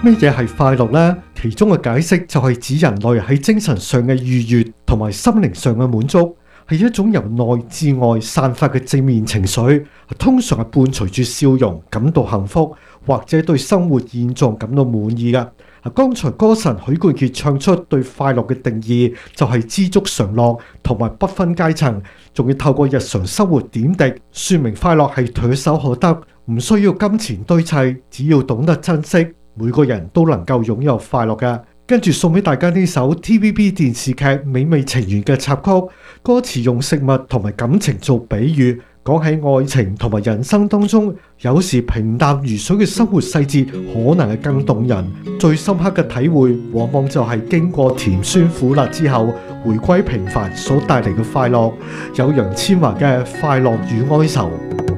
咩嘢係快樂呢？其中嘅解釋就係指人類喺精神上嘅愉悅同埋心靈上嘅滿足，係一種由內至外散發嘅正面情緒，通常係伴隨住笑容，感到幸福或者對生活現狀感到滿意嘅。剛才歌神許冠傑唱出對快樂嘅定義就係知足常樂同埋不分階層，仲要透過日常生活點滴說明快樂係唾手可得，唔需要金錢堆砌，只要懂得珍惜，每個人都能夠擁有快樂嘅。跟住送俾大家呢首 TVB 電視劇《美味情緣》嘅插曲，歌詞用食物同埋感情做比喻，講喺愛情同埋人生當中，有時平淡如水嘅生活細節可能係更動人。最深刻嘅體會，往往就係經過甜酸苦辣之後，回歸平凡所帶嚟嘅快樂。有楊千嬅嘅《快樂與哀愁》。